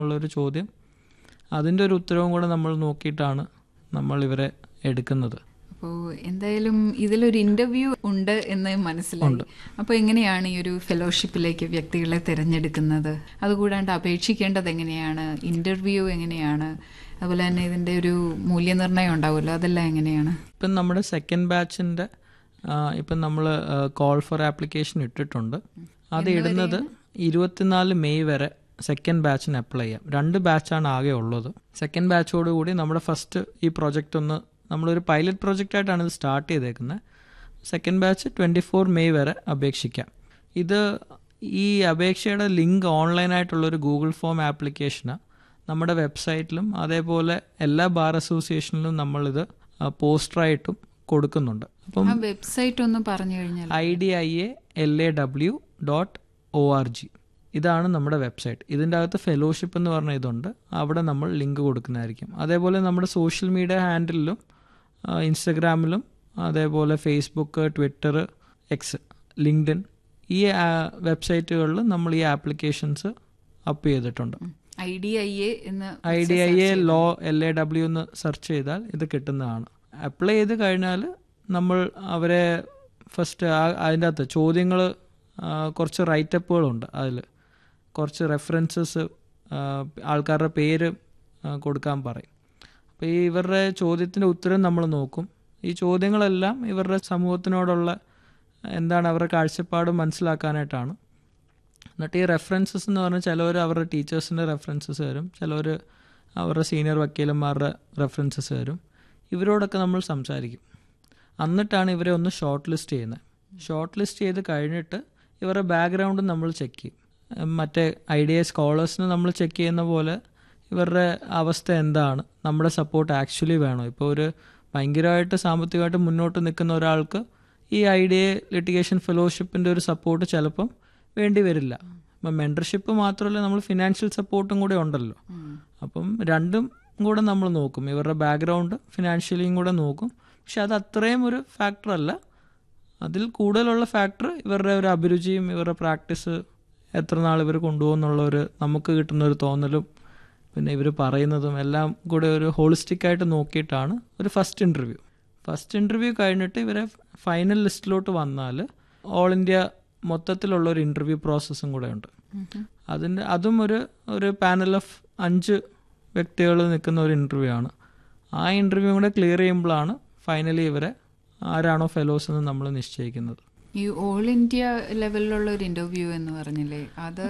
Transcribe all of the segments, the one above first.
ഉള്ളൊരു ചോദ്യം, അതിൻ്റെ ഒരു ഉത്തരവും കൂടെ നമ്മൾ നോക്കിയിട്ടാണ് നമ്മൾ ഇവരെ എടുക്കുന്നത്. അപ്പോൾ എന്തായാലും ഇതിലൊരു ഇന്റർവ്യൂ ഉണ്ട് എന്ന് മനസ്സിലായി. അപ്പോൾ എങ്ങനെയാണ് ഈ ഒരു ഫെലോഷിപ്പിലേക്ക് വ്യക്തികളെ തിരഞ്ഞെടുക്കുന്നത്? അതുകൂടാണ്ട് അപേക്ഷിക്കേണ്ടത് എങ്ങനെയാണ്? ഇന്റർവ്യൂ എങ്ങനെയാണ്? അതുപോലെ തന്നെ ഇതിൻ്റെ ഒരു മൂല്യനിർണ്ണയം ഉണ്ടാവുമല്ലോ, അതെല്ലാം എങ്ങനെയാണ്? ഇപ്പം നമ്മുടെ സെക്കൻഡ് ബാച്ചിൻ്റെ ഇപ്പം നമ്മൾ കോൾ ഫോർ ആപ്ലിക്കേഷൻ ഇട്ടിട്ടുണ്ട്. അത് ഇടുന്നത് 24 മെയ് വരെ സെക്കൻഡ് ബാച്ചിന് അപ്ലൈ ചെയ്യാം. 2 ബാച്ചാണ് ആകെ ഉള്ളത്. സെക്കൻഡ് ബാച്ചോടുകൂടി നമ്മുടെ ഫസ്റ്റ് ഈ പ്രോജക്റ്റ് നമ്മളൊരു പൈലറ്റ് പ്രോജക്റ്റായിട്ടാണ് ഇത് സ്റ്റാർട്ട് ചെയ്തേക്കുന്നത്. സെക്കൻഡ് ബാച്ച് 24 മെയ് വരെ അപേക്ഷിക്കാം. ഈ അപേക്ഷയുടെ ലിങ്ക് ഓൺലൈനായിട്ടുള്ളൊരു ഗൂഗിൾ ഫോം ആപ്ലിക്കേഷനാണ്. നമ്മുടെ വെബ്സൈറ്റിലും അതേപോലെ എല്ലാ ബാർ അസോസിയേഷനിലും നമ്മളിത് പോസ്റ്ററായിട്ടും കൊടുക്കുന്നുണ്ട്. അപ്പം വെബ്സൈറ്റ് ഒന്ന് പറഞ്ഞു കഴിഞ്ഞാൽ IDIALAW.org ഇതാണ് നമ്മുടെ വെബ്സൈറ്റ്. ഇതിൻ്റെ അകത്ത് ഫെലോഷിപ്പ് എന്ന് പറഞ്ഞ ഇതുണ്ട്, അവിടെ നമ്മൾ ലിങ്ക് കൊടുക്കുന്നതായിരിക്കും. അതേപോലെ നമ്മുടെ സോഷ്യൽ മീഡിയ ഹാൻഡിലും ഇൻസ്റ്റഗ്രാമിലും അതേപോലെ ഫേസ്ബുക്ക്, ട്വിറ്റർ, എക്സ്, ലിങ്ക്ഡിൻ ഈ വെബ്സൈറ്റുകളിൽ നമ്മൾ ഈ ആപ്ലിക്കേഷൻസ് അപ്പ് ചെയ്തിട്ടുണ്ട്. IDIA ലോ LAW എന്ന് സെർച്ച് ചെയ്താൽ ഇത് കിട്ടുന്നതാണ്. അപ്ലൈ ചെയ്ത് കഴിഞ്ഞാൽ നമ്മൾ അവരെ ഫസ്റ്റ് അതിൻ്റെ അകത്ത് ചോദ്യങ്ങൾ കുറച്ച് റൈറ്റപ്പുകളുണ്ട്. അതിൽ കുറച്ച് റെഫറൻസസ്, ആൾക്കാരുടെ പേര് കൊടുക്കാൻ പറയും. അപ്പോൾ ഇവരുടെ ചോദ്യത്തിൻ്റെ ഉത്തരം നമ്മൾ നോക്കും. ഈ ചോദ്യങ്ങളെല്ലാം ഇവരുടെ സമൂഹത്തിനോടുള്ള എന്താണ് അവരുടെ കാഴ്ചപ്പാട് മനസ്സിലാക്കാനായിട്ടാണ്. എന്നിട്ട് ഈ റെഫറൻസസ് എന്ന് പറഞ്ഞാൽ ചിലവർ അവരുടെ ടീച്ചേഴ്സിൻ്റെ റെഫറൻസസ് തരും, ചിലവർ അവരുടെ സീനിയർ വക്കീലന്മാരുടെ റെഫറൻസസ് തരും. ഇവരോടൊക്കെ നമ്മൾ സംസാരിക്കും. എന്നിട്ടാണ് ഇവരെ ഒന്ന് ഷോർട്ട് ലിസ്റ്റ് ചെയ്യുന്നത്. ഷോർട്ട് ലിസ്റ്റ് ചെയ്ത് കഴിഞ്ഞിട്ട് ഇവരുടെ ബാക്ക്ഗ്രൗണ്ട് നമ്മൾ ചെക്ക് ചെയ്യും. മറ്റേ IDIA സ്കോളേഴ്സിന് നമ്മൾ ചെക്ക് ചെയ്യുന്ന പോലെ ഇവരുടെ അവസ്ഥ എന്താണ്, നമ്മുടെ സപ്പോർട്ട് ആക്ച്വലി വേണോ. ഇപ്പോൾ ഒരു ഭയങ്കരമായിട്ട് സാമ്പത്തികമായിട്ട് മുന്നോട്ട് നിൽക്കുന്ന ഒരാൾക്ക് ഈ IDIA ലിറ്റിഗേഷൻ ഫെലോഷിപ്പിൻ്റെ ഒരു സപ്പോർട്ട് ചിലപ്പം വേണ്ടി വരില്ല. ഇപ്പം മെൻറ്റർഷിപ്പ് മാത്രമല്ല, നമ്മൾ ഫിനാൻഷ്യൽ സപ്പോർട്ടും കൂടെ ഉണ്ടല്ലോ. അപ്പം രണ്ടും കൂടെ നമ്മൾ നോക്കും. ഇവരുടെ ബാക്ക്ഗ്രൗണ്ട് ഫിനാൻഷ്യലിയും കൂടെ നോക്കും. പക്ഷെ അത് അത്രയും ഒരു ഫാക്ടർ അല്ല. അതിൽ കൂടുതലുള്ള ഫാക്ടർ ഇവരുടെ ഒരു അഭിരുചിയും ഇവരുടെ പ്രാക്ടീസ് എത്ര നാൾ ഇവർ കൊണ്ടുപോകുന്നുള്ളൊരു നമുക്ക് കിട്ടുന്നൊരു തോന്നലും പിന്നെ ഇവർ പറയുന്നതും എല്ലാം കൂടെ ഒരു ഹോളിസ്റ്റിക്കായിട്ട് നോക്കിയിട്ടാണ് ഒരു ഫസ്റ്റ് ഇൻ്റർവ്യൂ കഴിഞ്ഞിട്ട് ഇവരെ ഫൈനൽ ലിസ്റ്റിലോട്ട് വന്നാൽ ഓൾ ഇന്ത്യ മൊത്തത്തിലുള്ളൊരു ഇൻ്റർവ്യൂ പ്രോസസ്സും കൂടെ ഉണ്ട്. അതും ഒരു പാനൽ ഓഫ് 5 വ്യക്തികൾ നിൽക്കുന്ന ഒരു ഇൻ്റർവ്യൂ ആണ്. ആ ഇൻ്റർവ്യൂ കൂടെ ക്ലിയർ ചെയ്യുമ്പോഴാണ് ഫൈനലി ഇവരെ ആരാണോ ഫെലോസ് എന്ന് നമ്മൾ നിശ്ചയിക്കുന്നത്. ഈ ഓൾ ഇന്ത്യ ലെവലിലുള്ള ഒരു ഇന്റർവ്യൂ എന്ന് പറഞ്ഞില്ലേ, അത്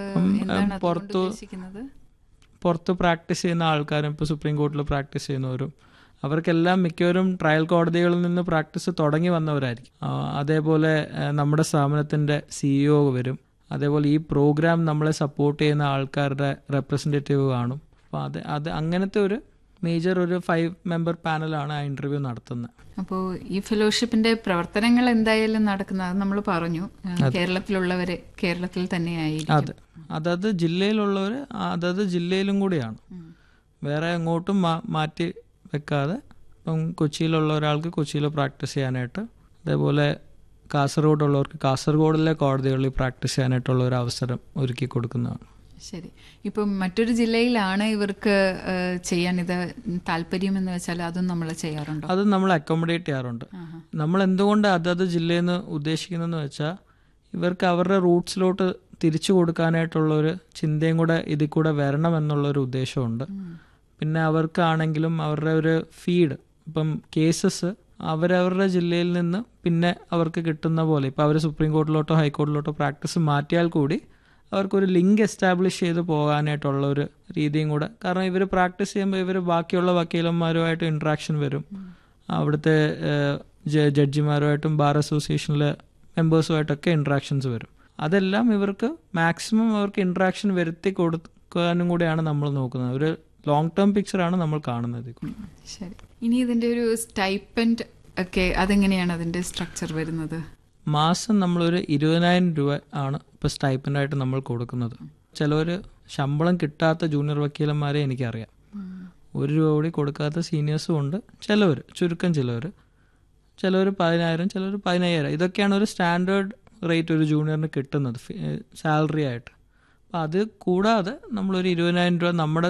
പുറത്ത് പ്രാക്ടീസ് ചെയ്യുന്ന ആൾക്കാരും ഇപ്പോൾ സുപ്രീം കോർട്ടിൽ പ്രാക്ടീസ് ചെയ്യുന്നവരും അവർക്കെല്ലാം മിക്കവരും ട്രയൽ കോടതികളിൽ നിന്ന് പ്രാക്ടീസ് തുടങ്ങി വന്നവരായിരിക്കും. അതേപോലെ നമ്മുടെ സ്ഥാപനത്തിൻ്റെ CEO വരും. അതേപോലെ ഈ പ്രോഗ്രാം നമ്മളെ സപ്പോർട്ട് ചെയ്യുന്ന ആൾക്കാരുടെ റെപ്രസെൻറ്റേറ്റീവ് കാണും. അപ്പോൾ അത് അങ്ങനത്തെ ഒരു മേജർ ഒരു 5 മെമ്പർ പാനലാണ് ആ ഇൻ്റർവ്യൂ നടത്തുന്നത്. അപ്പോൾ ഈ ഫെലോഷിപ്പിന്റെ പ്രവർത്തനങ്ങൾ എന്തായാലും നടക്കുന്നത് അത് നമ്മൾ പറഞ്ഞു. കേരളത്തിലുള്ളവരെ കേരളത്തിൽ തന്നെയായിരിക്കും. അതെ, അതത് ജില്ലയിലുള്ളവർ അതത് ജില്ലയിലും കൂടിയാണ്. വേറെ എങ്ങോട്ടും മാറ്റി വെക്കാതെ ഇപ്പം കൊച്ചിയിലുള്ള ഒരാൾക്ക് കൊച്ചിയിൽ പ്രാക്ടീസ് ചെയ്യാനായിട്ട്, അതേപോലെ കാസർഗോഡുള്ളവർക്ക് കാസർഗോഡിലെ കോടതികളിൽ പ്രാക്ടീസ് ചെയ്യാനായിട്ടുള്ള ഒരു അവസരം ഒരുക്കി കൊടുക്കുന്നതാണ്. ശരി. ഇപ്പം മറ്റൊരു ജില്ലയിലാണ് ഇവർക്ക് ചെയ്യാൻ ഇത് താല്പര്യം എന്ന് വെച്ചാൽ അതും നമ്മൾ ചെയ്യാറുണ്ടോ? അത് നമ്മൾ അക്കോമഡേറ്റ് ചെയ്യാറുണ്ട്. നമ്മൾ എന്തുകൊണ്ട് അതത് ജില്ലയിൽ നിന്ന് ഉദ്ദേശിക്കുന്നതെന്ന് വെച്ചാൽ ഇവർക്ക് അവരുടെ റൂട്ട്സിലോട്ട് തിരിച്ചു കൊടുക്കാനായിട്ടുള്ളൊരു ചിന്തയും കൂടെ ഇതിൽ കൂടെ വരണം എന്നുള്ളൊരു ഉദ്ദേശമുണ്ട്. പിന്നെ അവർക്കാണെങ്കിലും അവരുടെ ഒരു ഫീഡ്, ഇപ്പം കേസസ് അവരവരുടെ ജില്ലയിൽ നിന്ന് പിന്നെ അവർക്ക് കിട്ടുന്ന പോലെ ഇപ്പം അവർ സുപ്രീം കോർട്ടിലോട്ടോ ഹൈക്കോർട്ടിലോട്ടോ പ്രാക്ടീസ് മാറ്റിയാൽ കൂടി അവർക്കൊരു ലിങ്ക് എസ്റ്റാബ്ലിഷ് ചെയ്ത് പോകാനായിട്ടുള്ള ഒരു രീതിയും കൂടെ. കാരണം ഇവർ പ്രാക്ടീസ് ചെയ്യുമ്പോൾ ഇവർ ബാക്കിയുള്ള വക്കീലന്മാരുമായിട്ട് ഇൻട്രാക്ഷൻ വരും, അവിടുത്തെ ജഡ്ജിമാരുമായിട്ടും ബാർ അസോസിയേഷനിലെ മെമ്പേഴ്സുമായിട്ടൊക്കെ ഇൻട്രാക്ഷൻസ് വരും. അതെല്ലാം ഇവർക്ക് മാക്സിമം അവർക്ക് ഇൻട്രാക്ഷൻ വരുത്തി കൊടുക്കാനും കൂടെയാണ് നമ്മൾ നോക്കുന്നത്. ഒരു ലോങ് ടേം പിക്ചറാണ് നമ്മൾ കാണുന്നത്. ശരി. ഇനി ഇതിൻ്റെ ഒരു സ്റ്റൈപ്പൻഡ് ഒക്കെ അതെങ്ങനെയാണ് അതിൻ്റെ സ്ട്രക്ചർ വരുന്നത്? മാസം നമ്മളൊരു 20,000 രൂപ ആണ് ഇപ്പോൾ സ്റ്റൈപ്പൻഡായിട്ട് നമ്മൾ കൊടുക്കുന്നത്. ചിലവർ ശമ്പളം കിട്ടാത്ത ജൂനിയർ വക്കീലന്മാരെ എനിക്കറിയാം. 1 രൂപ കൂടി കൊടുക്കാത്ത സീനിയേഴ്സും ഉണ്ട്. ചുരുക്കം ചിലവർ 10,000, ചിലവർ 15,000. ഇതൊക്കെയാണ് ഒരു സ്റ്റാൻഡേർഡ് റേറ്റ് ഒരു ജൂനിയറിന് കിട്ടുന്നത് സാലറി ആയിട്ട്. അപ്പം അത് കൂടാതെ നമ്മളൊരു 20,000 രൂപ നമ്മുടെ